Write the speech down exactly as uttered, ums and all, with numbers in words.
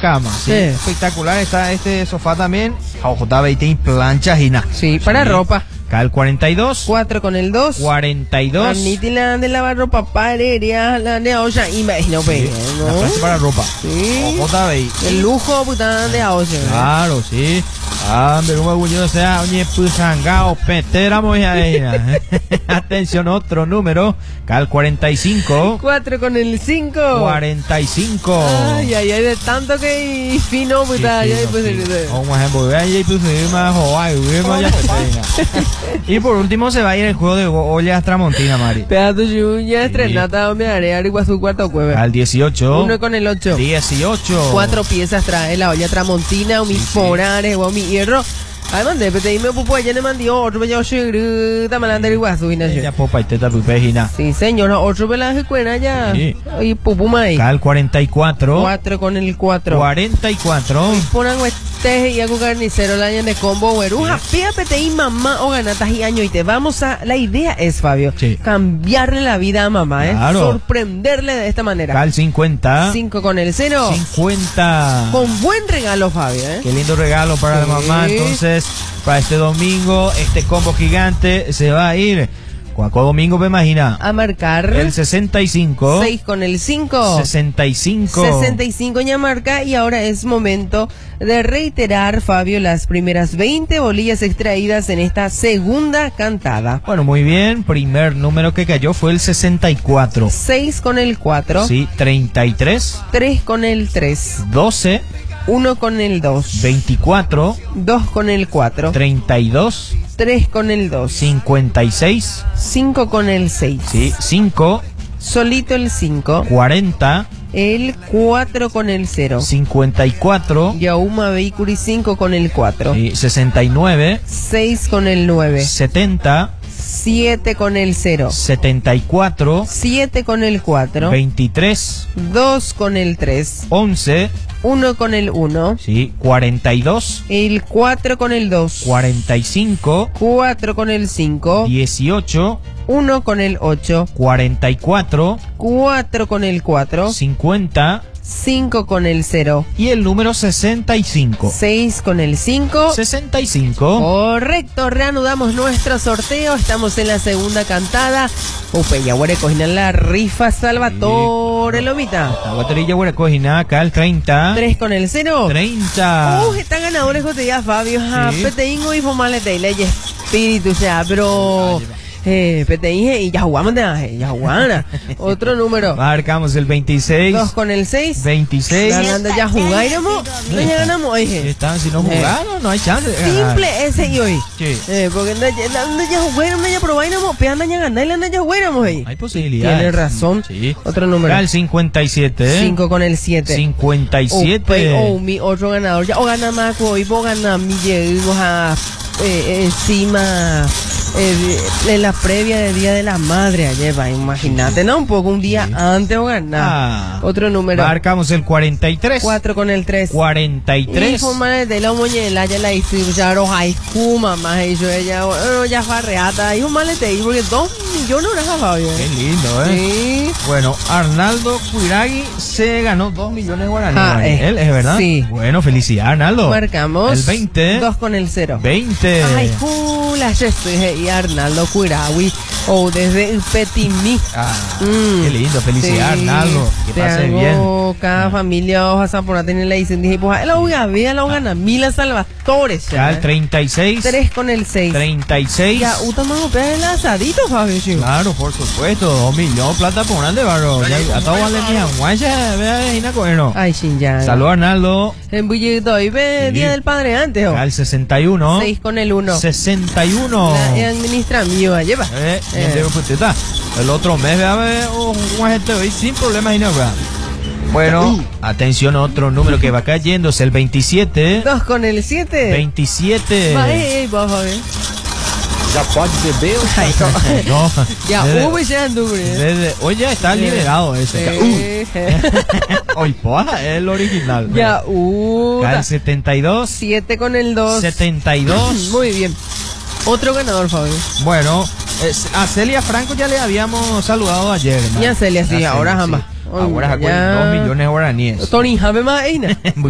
cama. Sí. Sí. Espectacular está este sofá también. Ojo, está veinte planchas y nada. Sí, para ropa. Cal cuarenta y dos. cuatro con el dos. cuarenta y dos. Aniti la de lavar ropa, parería la de olla y me no Sí, pegué, la ¿no? plancha para ropa. Sí. Ojo, está veinte. El lujo, puta, de olla. Claro, sí. Ah, pero como yo sea, oye, pusangao, petéramos ya ella. Atención, otro número. Cal cuarenta y cinco. cuatro con el cinco. cuarenta y cinco. Ay, ay, ay, de tanto que fino, puta, ya pues. Como ejemplo, vea y pues más Hawaii, más ya. Y por último se va a ir el juego de ollas Tramontina, Mari. Pedazo yuya, estrenata, me haré Ariguazú cuarto jueves. Al dieciocho. Uno con el ocho. dieciocho. Cuatro piezas trae la olla Tramontina, mi forares, o mi hierro. Además de pete me pupo allá le mandó otro yo soy tamalanda Ariguazú y Ya nació. popa y teta pupejina. Sí, señora, otro pelaje cuena ya. Sí. Y pupumay. Cal cuarenta y cuatro. Cuatro con el cuatro. cuarenta y cuatro. Ponan este y hago carnicero la año de combo güeruja, pía pete y mamá o ganatas y año y te vamos a, la idea es Fabio, Sí. cambiarle la vida a mamá, eh, Claro. sorprenderle de esta manera. Cal cincuenta. Cinco con el cero, cincuenta. con buen regalo Fabio, eh. Qué lindo regalo para la Sí. mamá. Entonces, para este domingo, este combo gigante se va a ir. Cuaco domingo, me imagina. A marcar El sesenta y cinco. seis con el cinco, sesenta y cinco. sesenta y cinco ya marca y ahora es momento de reiterar Fabio las primeras veinte bolillas extraídas en esta segunda cantada. Bueno, muy bien. Primer número que cayó fue el sesenta y cuatro. seis con el cuatro, Sí, treinta y tres. tres con el tres, doce. uno con el dos, veinticuatro. dos con el cuatro, treinta y dos. tres con el dos, cincuenta y seis. cinco con el seis, Sí, cinco. solito el cinco, cuarenta. el cuatro con el cero, cincuenta y cuatro. Yauma Veicuri cinco con el cuatro, Sí, sesenta y nueve. seis con el nueve, setenta. siete con el cero, setenta y cuatro. siete con el cuatro, veintitrés. dos con el tres, once. uno con el uno, Sí, cuarenta y dos. el cuatro con el dos, cuarenta y cinco. cuatro con el cinco, dieciocho. uno con el ocho, cuarenta y cuatro. cuatro con el cuatro, cincuenta. cinco con el cero, Y el número sesenta y cinco. seis con el cinco. sesenta y cinco. Correcto, reanudamos nuestro sorteo. Estamos en la segunda cantada. Upe, ya huele coginan la rifa Salvatore Lomita. La batería huele cojina acá el treinta. tres con el cero. treinta. Uh, están ganadores José Fabio. Ja, Sí. Peteingo y Fomale Teile y espíritu, o sea, pero. Eh, Peteinge y ya jugamos de ya jugamos. Otro número. Marcamos el veintiséis. dos con el seis. veintiséis. Ganando ya jugairemos. No ya ganamos, oye. Están, si no jugaron, no hay chance de ganar. Simple ese y hoy. Sí. Eh, porque anda ya anda ya jugairamos, ya probairamos, pe anda ya ganar, anda ya jugairamos ahí. Hay posibilidades. Tiene razón. Sí. Otro número. Al cincuenta y siete. cinco con el siete. cincuenta y siete. Oh, mi otro ganador. Ya o gana más hoy, vos gana mi llegamos a eh, encima eh, en la previa del Día de la Madre ayer, va, imagínate, ¿no? Un poco un día Sí. antes o ganar. Ah. Otro número. Marcamos el cuarenta y tres. cuatro con el tres. cuarenta y tres. Y forma de la moñela, ya la distribuyeron a Iskuma, más y yo ella, bueno, ya farreata, y un malete ahí, porque dos millones de horas, Fabio. Qué lindo, ¿eh? Sí. Bueno, Arnaldo Cuiragui se ganó dos millones de guaraníes. Ah, eh, Él, ¿es verdad? sí. Bueno, felicidad, Arnaldo. Marcamos. El veinte. dos con el cero. veinte. Ay, jula, ya estoy y Arnaldo Cuiragui, o desde Petimí. Ah, Mm. qué lindo, felicidad, Sí, Arnaldo. Que te pase hago bien. Cada familia o Zaporá tiene la dicen, dije, pues, la voy a ver, la gana Mila Salvatore. Ya el treinta y seis. tres con el seis. treinta y seis. Ya, Uta más opera el asadito, Fabio. Sí. Claro, por supuesto, dos millones plata por grande, barro. Ya, a todos vale mi aguaya, vea, Gina Coeno. Ay, Shinyan. Saludos, Arnaldo. En Bullito, y ve Sí. Día del Padre antes, ¿o? Ya el sesenta y uno. seis con el uno. sesenta y uno. La administra mío, lleva. Eh, Eh. bien, pues, teta. El otro mes, vea, vea, oh, un agente hoy sin problemas, Gina, vea. Bueno, atención, otro número que va cayendo es el veintisiete. dos con el siete. veintisiete. Va, eh, eh, va, Fabio. Já pode beber ou Ay, no. No, Ya, desde- hubo y ya anduve. desde- oye, está liberado ese. Eh, Hoy, poa, es el original. Ya, uh. Al setenta y dos. siete con el dos. setenta y dos. Muy bien. Otro ganador, Fabio. Bueno, es- a Celia Franco ya le habíamos saludado ayer. ¿no? Ya Celia, sí, A ahora Celia, jamás. sí. Ahora Ya. con dos millones de guaraníes. Tony, jame más, Eina.